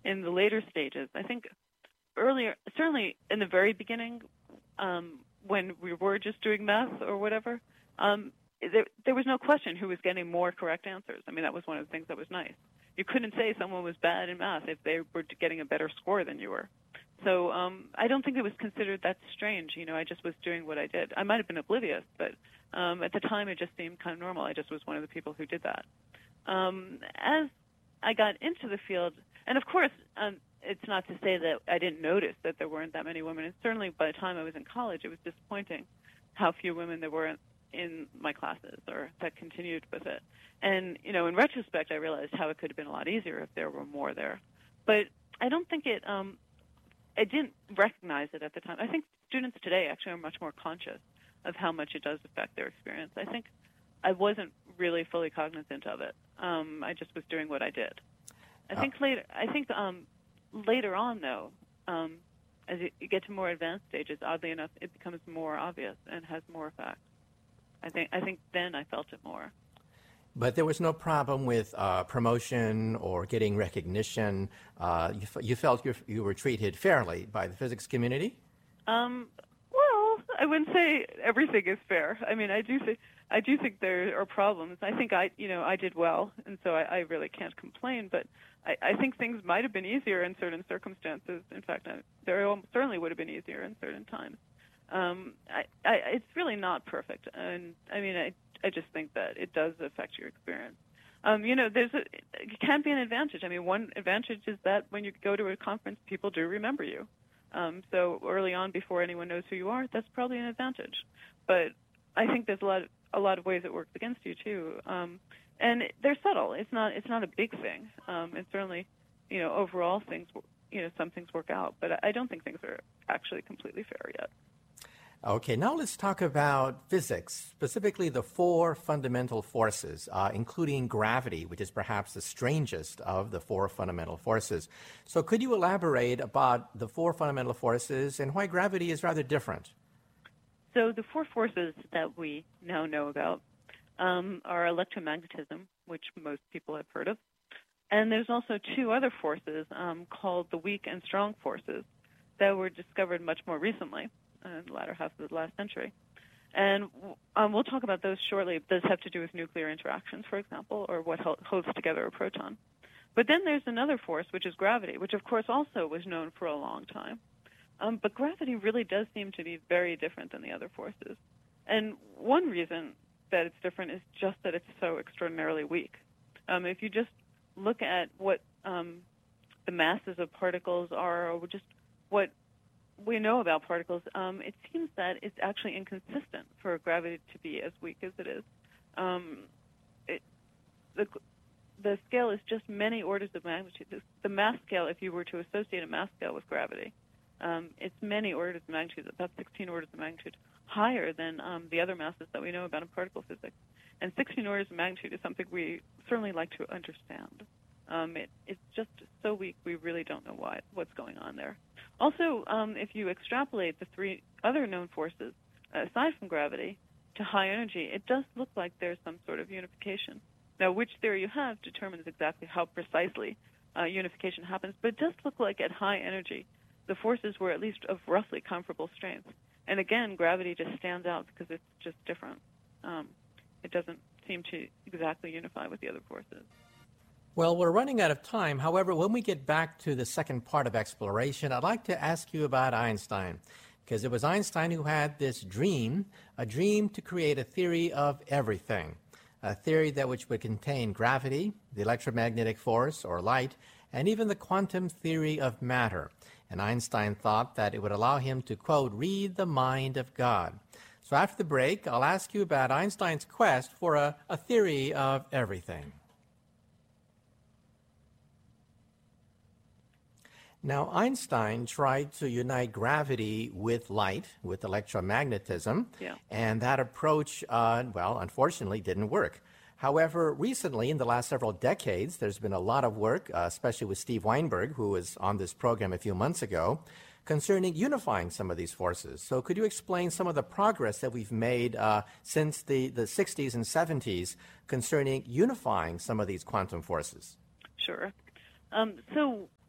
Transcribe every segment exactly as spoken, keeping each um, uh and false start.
in the later stages. I think earlier, certainly in the very beginning, um, when we were just doing math or whatever, um, there, there was no question who was getting more correct answers. I mean, that was one of the things that was nice. You couldn't say someone was bad in math if they were getting a better score than you were. So um, I don't think it was considered that strange. You know, I just was doing what I did. I might have been oblivious, but um, at the time it just seemed kind of normal. I just was one of the people who did that. Um, as I got into the field, and of course, um, it's not to say that I didn't notice that there weren't that many women. And certainly by the time I was in college, it was disappointing how few women there were in my classes or that continued with it. And, you know, in retrospect, I realized how it could have been a lot easier if there were more there. But I don't think it, um, I didn't recognize it at the time. I think students today actually are much more conscious of how much it does affect their experience. I think I wasn't really fully cognizant of it. Um, I just was doing what I did. I think oh. later, I think um, later on, though, um, as you get to more advanced stages, oddly enough, it becomes more obvious and has more effect. I think I think then I felt it more. But there was no problem with uh, promotion or getting recognition. Uh, you, f- you felt you, you were treated fairly by the physics community? Um, well, I wouldn't say everything is fair. I mean, I do think I do think there are problems. I think I, you know, I did well, and so I, I really can't complain. But I, I think things might have been easier in certain circumstances. In fact, I, there certainly would have been easier in certain times. Um, I, I, it's really not perfect, and I mean, I, I just think that it does affect your experience. Um, you know, there's a, it can be an advantage. I mean, one advantage is that when you go to a conference, people do remember you. Um, so early on, before anyone knows who you are, that's probably an advantage. But I think there's a lot, of, a lot of ways it works against you too, um, and they're subtle. It's not, it's not a big thing. Um, and certainly, you know, overall things, you know, some things work out, but I don't think things are actually completely fair yet. Okay, now let's talk about physics, specifically the four fundamental forces, uh, including gravity, which is perhaps the strangest of the four fundamental forces. So could you elaborate about the four fundamental forces and why gravity is rather different? So the four forces that we now know about um, are electromagnetism, which most people have heard of, and there's also two other forces um, called the weak and strong forces that were discovered much more recently. In the latter half of the last century. And um, we'll talk about those shortly. Those have to do with nuclear interactions, for example, or what holds together a proton. But then there's another force, which is gravity, which, of course, also was known for a long time. Um, but gravity really does seem to be very different than the other forces. And one reason that it's different is just that it's so extraordinarily weak. Um, if you just look at what um, the masses of particles are, or just what we know about particles, um, it seems that it's actually inconsistent for gravity to be as weak as it is. Um, it, the, the scale is just many orders of magnitude. The, the mass scale, if you were to associate a mass scale with gravity, um, it's many orders of magnitude, about sixteen orders of magnitude, higher than um, the other masses that we know about in particle physics. And sixteen orders of magnitude is something we certainly like to understand. Um, it, it's just so weak, we really don't know why, what's going on there. Also, um, if you extrapolate the three other known forces, uh, aside from gravity, to high energy, it does look like there's some sort of unification. Now, which theory you have determines exactly how precisely uh, unification happens, but it does look like at high energy, the forces were at least of roughly comparable strength. And again, gravity just stands out because it's just different. Um, it doesn't seem to exactly unify with the other forces. Well, we're running out of time. However, when we get back to the second part of exploration, I'd like to ask you about Einstein, because it was Einstein who had this dream, a dream to create a theory of everything, a theory that which would contain gravity, the electromagnetic force, or light, and even the quantum theory of matter. And Einstein thought that it would allow him to, quote, read the mind of God. So after the break, I'll ask you about Einstein's quest for a, a theory of everything. Now, Einstein tried to unite gravity with light, with electromagnetism, yeah. and that approach, uh, well, unfortunately didn't work. However, recently, in the last several decades, there's been a lot of work, uh, especially with Steve Weinberg, who was on this program a few months ago, concerning unifying some of these forces. So could you explain some of the progress that we've made uh, since the, the sixties and seventies concerning unifying some of these quantum forces? Sure. Um, so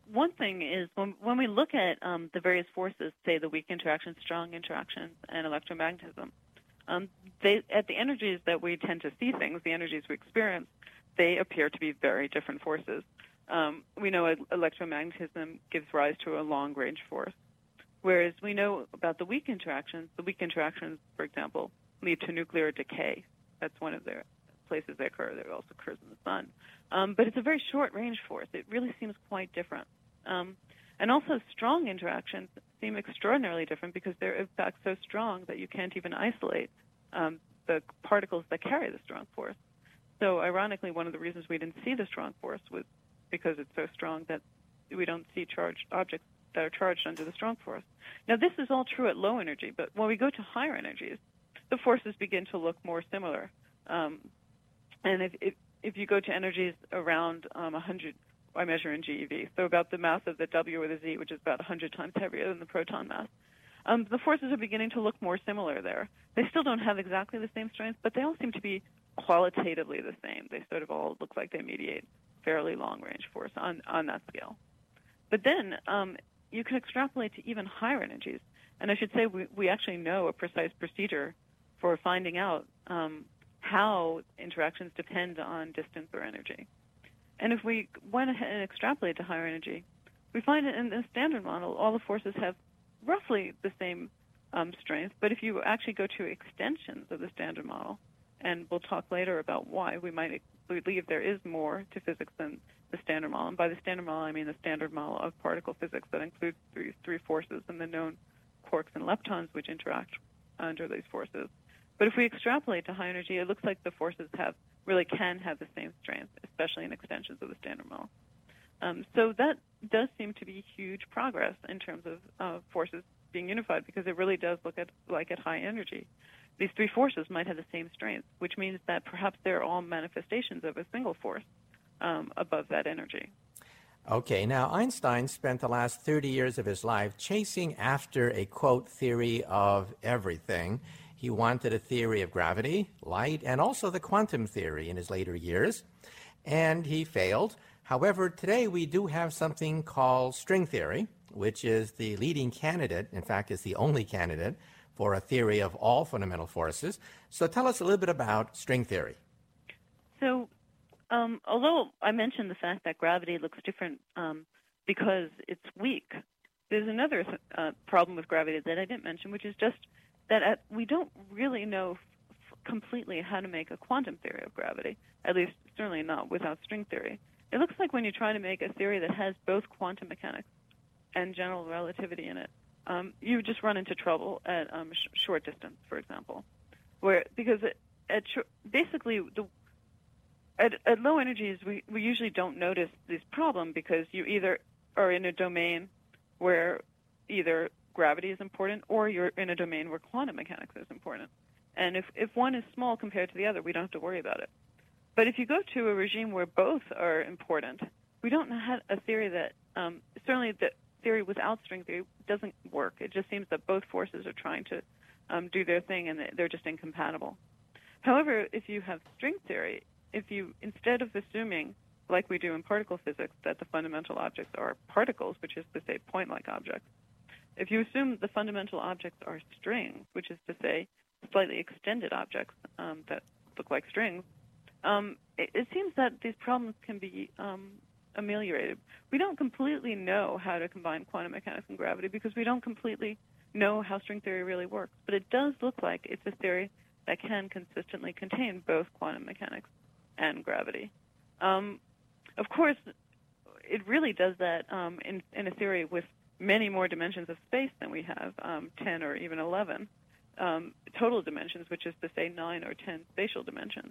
one thing is when, when we look at um, the various forces, say the weak interactions, strong interactions, and electromagnetism, um, they, at the energies that we tend to see things, the energies we experience, they appear to be very different forces. Um, we know electromagnetism gives rise to a long-range force, whereas we know about the weak interactions. The weak interactions, for example, lead to nuclear decay. That's one of the places they occur. It also occurs in the sun. Um, but it's a very short-range force. It really seems quite different. Um, and also strong interactions seem extraordinarily different because they're, in fact, so strong that you can't even isolate um, the particles that carry the strong force. So ironically, one of the reasons we didn't see the strong force was because it's so strong that we don't see charged objects that are charged under the strong force. Now, this is all true at low energy, but when we go to higher energies, the forces begin to look more similar. Um, and if, if if you go to energies around um, one hundred, I measure in GeV, so about the mass of the W or the Z, which is about one hundred times heavier than the proton mass, um, the forces are beginning to look more similar there. They still don't have exactly the same strength, but they all seem to be qualitatively the same. They sort of all look like they mediate fairly long-range force on, on that scale. But then um, you can extrapolate to even higher energies. And I should say we, we actually know a precise procedure for finding out um, how interactions depend on distance or energy. And if we went ahead and extrapolate to higher energy, we find that in the standard model, all the forces have roughly the same um, strength. But if you actually go to extensions of the standard model, and we'll talk later about why we might believe there is more to physics than the standard model. And by the standard model, I mean the standard model of particle physics that includes three, three forces and the known quarks and leptons which interact under these forces. But if we extrapolate to high energy, it looks like the forces have really can have the same strength, especially in extensions of the standard model. Um, so that does seem to be huge progress in terms of uh, forces being unified, because it really does look at like at high energy. These three forces might have the same strength, which means that perhaps they're all manifestations of a single force um, above that energy. Okay, now Einstein spent the last thirty years of his life chasing after a, quote, theory of everything. He wanted a theory of gravity, light, and also the quantum theory in his later years, and he failed. However, today we do have something called string theory, which is the leading candidate, in fact, is the only candidate for a theory of all fundamental forces. So tell us a little bit about string theory. So um, although I mentioned the fact that gravity looks different um, because it's weak, there's another th- uh, problem with gravity that I didn't mention, which is just that at, we don't really know f- completely how to make a quantum theory of gravity, at least certainly not without string theory. It looks like when you try to make a theory that has both quantum mechanics and general relativity in it, um, you just run into trouble at um, sh- short distance, for example, where because it, at sh- basically the at, at low energies we, we usually don't notice this problem because you either are in a domain where either gravity is important or you're in a domain where quantum mechanics is important. And if, if one is small compared to the other, we don't have to worry about it. But if you go to a regime where both are important, we don't have a theory that, um, certainly the theory without string theory doesn't work. It just seems that both forces are trying to um, do their thing and they're just incompatible. However, if you have string theory, if you, instead of assuming, like we do in particle physics, that the fundamental objects are particles, which is to say point-like objects, if you assume the fundamental objects are strings, which is to say slightly extended objects um, that look like strings, um, it, it seems that these problems can be um, ameliorated. We don't completely know how to combine quantum mechanics and gravity because we don't completely know how string theory really works. But it does look like it's a theory that can consistently contain both quantum mechanics and gravity. Um, of course, it really does that um, in, in a theory with many more dimensions of space than we have, um, ten or even eleven um, total dimensions, which is to say nine or ten spatial dimensions.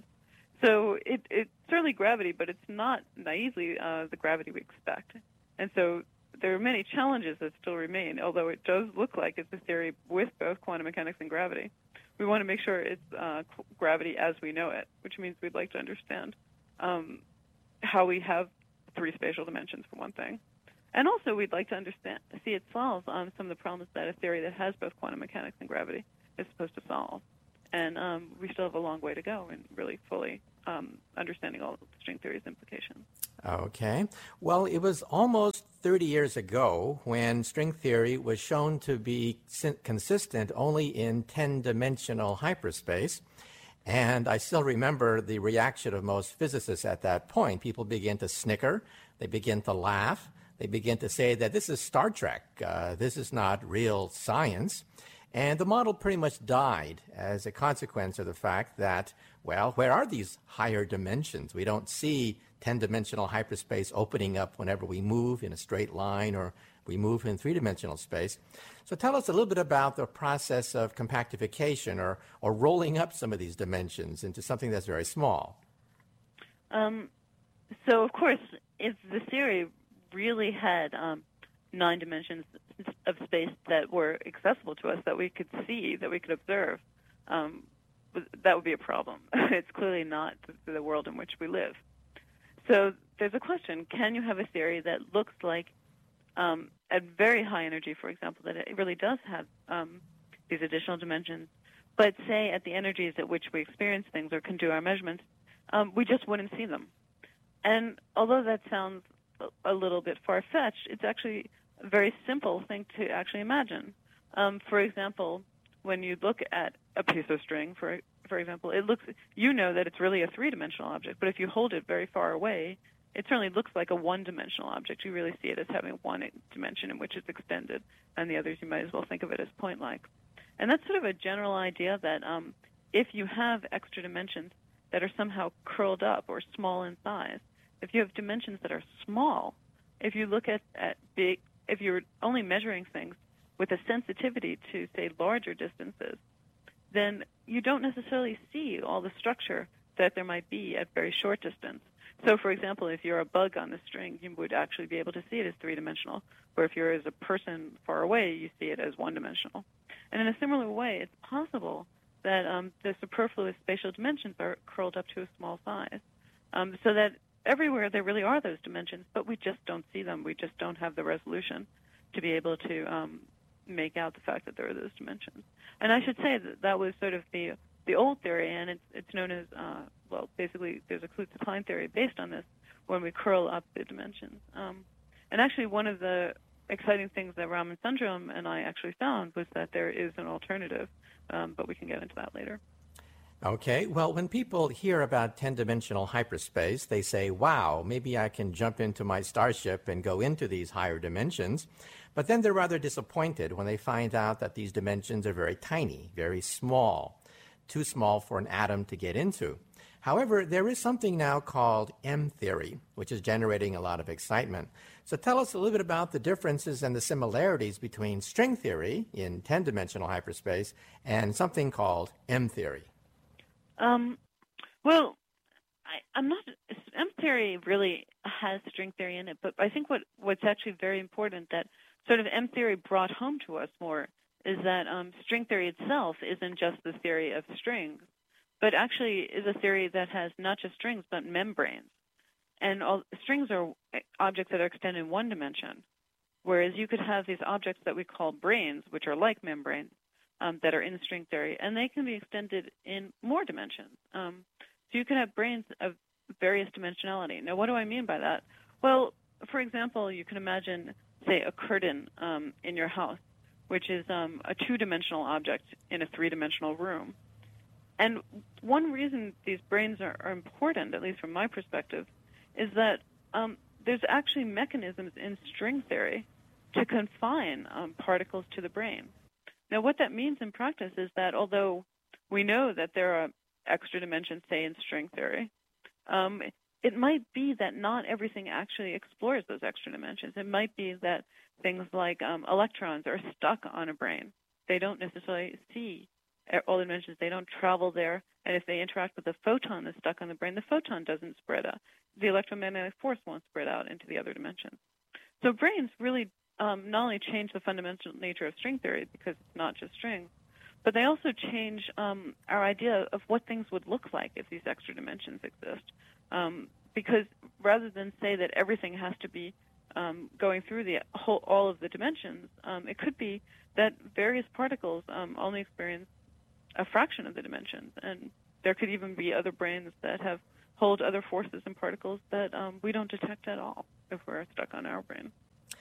So it, it's certainly gravity, but it's not naively uh, the gravity we expect. And so there are many challenges that still remain, although it does look like it's a theory with both quantum mechanics and gravity. We want to make sure it's uh, gravity as we know it, which means we'd like to understand um, how we have three spatial dimensions, for one thing. And also we'd like to understand, see it solves um, some of the problems that a theory that has both quantum mechanics and gravity is supposed to solve. And um, we still have a long way to go in really fully um, understanding all of string theory's implications. Okay. Well, it was almost thirty years ago when string theory was shown to be consistent only in ten-dimensional hyperspace. And I still remember the reaction of most physicists at that point. People begin to snicker. They begin to laugh. They begin to say that this is Star Trek. Uh, this is not real science. And the model pretty much died as a consequence of the fact that, well, where are these higher dimensions? We don't see ten-dimensional hyperspace opening up whenever we move in a straight line or we move in three-dimensional space. So tell us a little bit about the process of compactification or, or rolling up some of these dimensions into something that's very small. Um, so, of course, if the theory really had um, nine dimensions of space that were accessible to us, that we could see, that we could observe, um, that would be a problem. It's clearly not the, the world in which we live. So there's a question, can you have a theory that looks like, um, at very high energy, for example, that it really does have um, these additional dimensions, but say at the energies at which we experience things or can do our measurements, um, we just wouldn't see them. And although that sounds a little bit far-fetched, it's actually a very simple thing to actually imagine. Um, for example, when you look at a piece of string, for for example, it looks, you know that it's really a three-dimensional object, but if you hold it very far away, it certainly looks like a one-dimensional object. You really see it as having one dimension in which it's extended, and the others you might as well think of it as point-like. And that's sort of a general idea that um, if you have extra dimensions that are somehow curled up or small in size, if you have dimensions that are small, if you look at, at big, if you're only measuring things with a sensitivity to, say, larger distances, then you don't necessarily see all the structure that there might be at very short distance. So, for example, if you're a bug on the string, you would actually be able to see it as three-dimensional, or if you're as a person far away, you see it as one-dimensional. And in a similar way, it's possible that um, the superfluous spatial dimensions are curled up to a small size, um, so that everywhere there really are those dimensions, but we just don't see them. We just don't have the resolution to be able to um, make out the fact that there are those dimensions. And I should say that that was sort of the the old theory, and it's it's known as, uh, well, basically there's a Kaluza-Klein theory based on this, when we curl up the dimensions. Um, and actually one of the exciting things that Raman Sundram and I actually found was that there is an alternative, um, but we can get into that later. Okay, well, when people hear about ten-dimensional hyperspace, they say, wow, maybe I can jump into my starship and go into these higher dimensions. But then they're rather disappointed when they find out that these dimensions are very tiny, very small, too small for an atom to get into. However, there is something now called M-theory, which is generating a lot of excitement. So tell us a little bit about the differences and the similarities between string theory in ten-dimensional hyperspace and something called M-theory. Um, well, I, I'm not, M-theory really has string theory in it, but I think what, what's actually very important that sort of M-theory brought home to us more is that um, string theory itself isn't just the theory of strings, but actually is a theory that has not just strings, but membranes. And all, strings are objects that are extended in one dimension, whereas you could have these objects that we call branes, which are like membranes, um, that are in string theory, and they can be extended in more dimensions. Um, so you can have branes of various dimensionality. Now, what do I mean by that? Well, for example, you can imagine, say, a curtain um, in your house, which is um, a two-dimensional object in a three-dimensional room. And one reason these branes are, are important, at least from my perspective, is that um, there's actually mechanisms in string theory to confine um, particles to the brane. Now, what that means in practice is that although we know that there are extra dimensions, say, in string theory, um, it might be that not everything actually explores those extra dimensions. It might be that things like um, electrons are stuck on a brane. They don't necessarily see all the dimensions. They don't travel there. And if they interact with a photon that's stuck on the brane, the photon doesn't spread out. The electromagnetic force won't spread out into the other dimensions. So branes really um, not only change the fundamental nature of string theory because it's not just strings, but they also change um, our idea of what things would look like if these extra dimensions exist. Um, because rather than say that everything has to be um, going through the whole, all of the dimensions, um, it could be that various particles um, only experience a fraction of the dimensions, and there could even be other branes that have hold other forces and particles that um, we don't detect at all if we're stuck on our brane.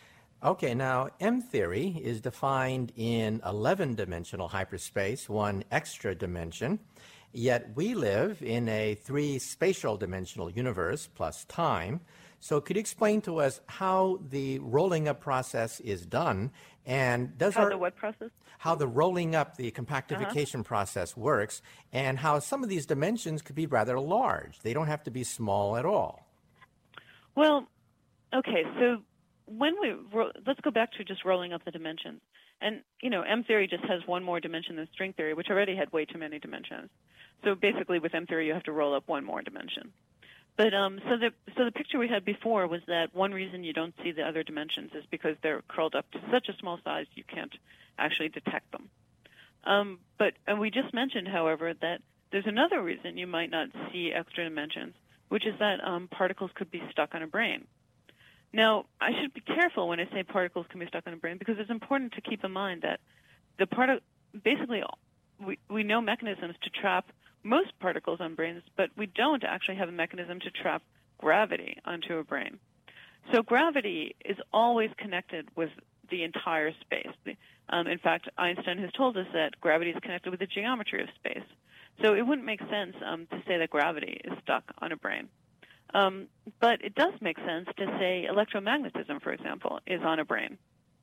Okay, now M theory is defined in eleven-dimensional hyperspace, one extra dimension, yet we live in a three spatial dimensional universe plus time. So could you explain to us how the rolling up process is done, and does How our, the what process? how the rolling up, the Uh-huh. compactification process works, and how some of these dimensions could be rather large. They don't have to be small at all. Well, okay, so when we ro- let's go back to just rolling up the dimensions. And, you know, M theory just has one more dimension than string theory, which already had way too many dimensions. So basically with M theory, you have to roll up one more dimension. But um, so the so the picture we had before was that one reason you don't see the other dimensions is because they're curled up to such a small size you can't actually detect them. Um, but and we just mentioned, however, that there's another reason you might not see extra dimensions, which is that um, particles could be stuck on a brane. Now, I should be careful when I say particles can be stuck on a brane, because it's important to keep in mind that the part basically we we know mechanisms to trap most particles on branes, but we don't actually have a mechanism to trap gravity onto a brane. So gravity is always connected with the entire space. Um, in fact, Einstein has told us that gravity is connected with the geometry of space. So it wouldn't make sense um, to say that gravity is stuck on a brane. Um, but it does make sense to say electromagnetism, for example, is on a brane.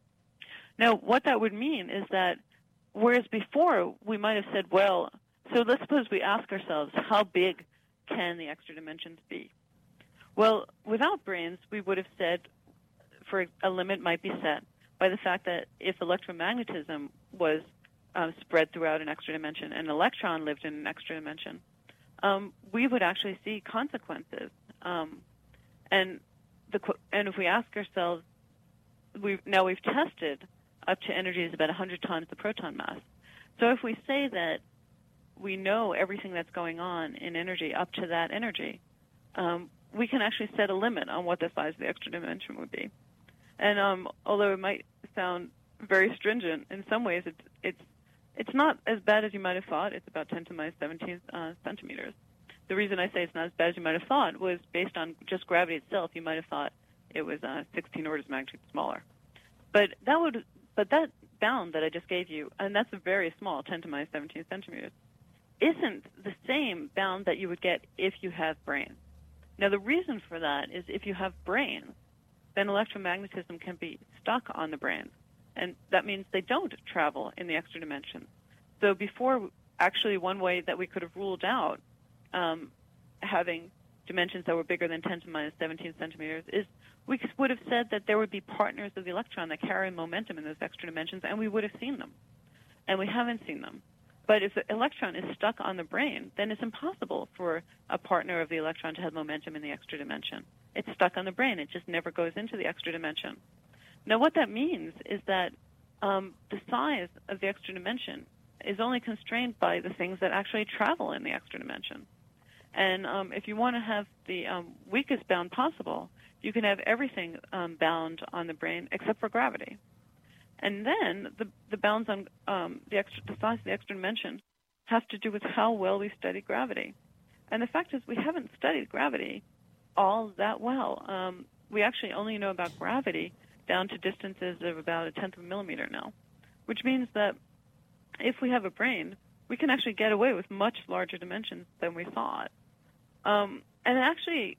Now, what that would mean is that whereas before we might have said, well, so let's suppose we ask ourselves, how big can the extra dimensions be? Well, without branes, we would have said for a limit might be set by the fact that if electromagnetism was uh, spread throughout an extra dimension and an electron lived in an extra dimension, um, we would actually see consequences. Um, and the and if we ask ourselves, we've, now we've tested up to energies about one hundred times the proton mass. So if we say that we know everything that's going on in energy up to that energy, um, we can actually set a limit on what the size of the extra dimension would be. And um, although it might sound very stringent, in some ways it's it's it's not as bad as you might have thought. It's about ten to the minus seventeen uh, centimeters. The reason I say it's not as bad as you might have thought was based on just gravity itself. You might have thought it was uh, sixteen orders of magnitude smaller. But that would but that bound that I just gave you, and that's a very small, ten to the minus seventeen centimeters, isn't the same bound that you would get if you have branes. Now, the reason for that is if you have branes, then electromagnetism can be stuck on the branes, and that means they don't travel in the extra dimension. So before, actually, one way that we could have ruled out um, having dimensions that were bigger than ten to the minus seventeen centimeters is we would have said that there would be partners of the electron that carry momentum in those extra dimensions, and we would have seen them. And we haven't seen them. But if the electron is stuck on the brane, then it's impossible for a partner of the electron to have momentum in the extra dimension. It's stuck on the brane. It just never goes into the extra dimension. Now, what that means is that um, the size of the extra dimension is only constrained by the things that actually travel in the extra dimension. And um, if you want to have the um, weakest bound possible, you can have everything um, bound on the brane except for gravity. And then the, the bounds on um, the, extra, the size of the extra dimension have to do with how well we study gravity. And the fact is we haven't studied gravity all that well. Um, we actually only know about gravity down to distances of about a tenth of a millimeter now, which means that if we have a brane, we can actually get away with much larger dimensions than we thought. Um, and actually,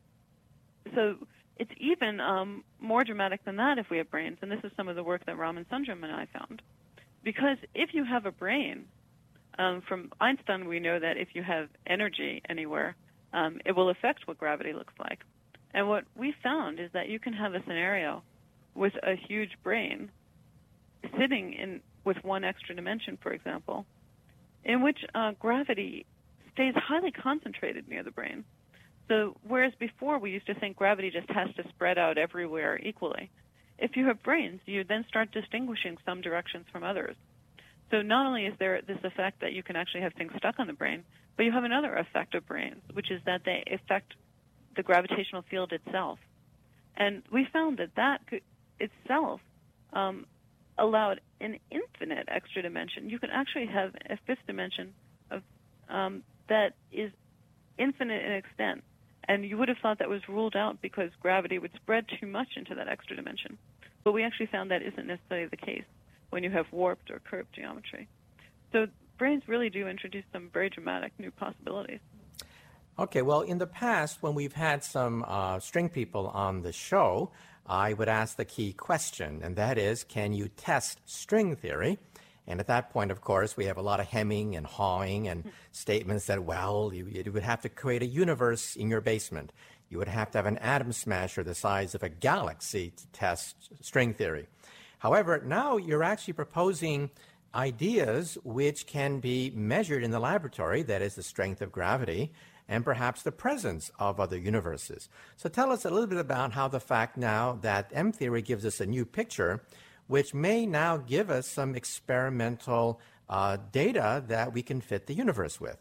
so it's even um, more dramatic than that if we have branes, and this is some of the work that Raman Sundram and I found. Because if you have a brane, um, from Einstein we know that if you have energy anywhere, um, it will affect what gravity looks like. And what we found is that you can have a scenario with a huge brane sitting in with one extra dimension, for example, in which uh, gravity stays highly concentrated near the brane. So whereas before we used to think gravity just has to spread out everywhere equally, if you have branes, you then start distinguishing some directions from others. So not only is there this effect that you can actually have things stuck on the brane, but you have another effect of branes, which is that they affect the gravitational field itself. And we found that that could, itself um, allowed an infinite extra dimension. You can actually have a fifth dimension of um, that is infinite in extent. And you would have thought that was ruled out because gravity would spread too much into that extra dimension. But we actually found that isn't necessarily the case when you have warped or curved geometry. So brains really do introduce some very dramatic new possibilities. Okay, well, in the past, when we've had some uh, string people on the show, I would ask the key question, and that is, can you test string theory? And at that point, of course, we have a lot of hemming and hawing and statements that, well, you, you would have to create a universe in your basement. You would have to have an atom smasher the size of a galaxy to test string theory. However, now you're actually proposing ideas which can be measured in the laboratory, that is the strength of gravity, and perhaps the presence of other universes. So tell us a little bit about how the fact now that M theory gives us a new picture, which may now give us some experimental uh, data that we can fit the universe with.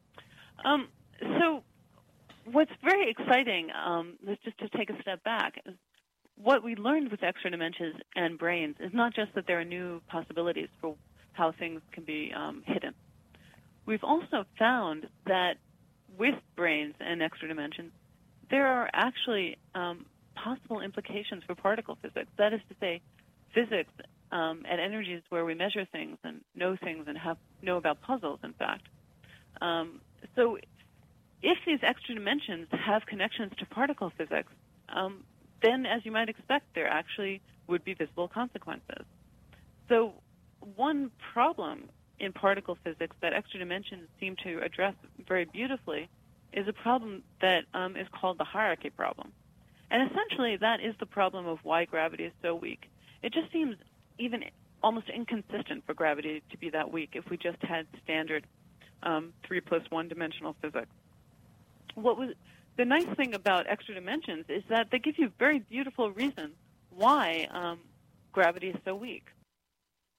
Um, so what's very exciting, um, is just to take a step back, is what we learned with extra dimensions and brains is not just that there are new possibilities for how things can be um, hidden. We've also found that with brains and extra dimensions, there are actually um, possible implications for particle physics. That is to say, physics um, at energies where we measure things and know things and have know about puzzles, in fact. Um, so if these extra dimensions have connections to particle physics, um, then, as you might expect, there actually would be visible consequences. So one problem in particle physics that extra dimensions seem to address very beautifully is a problem that um, is called the hierarchy problem. And essentially, that is the problem of why gravity is so weak. It just seems even almost inconsistent for gravity to be that weak if we just had standard um, three plus one dimensional physics. What was the nice thing about extra dimensions is that they give you very beautiful reasons why um, gravity is so weak.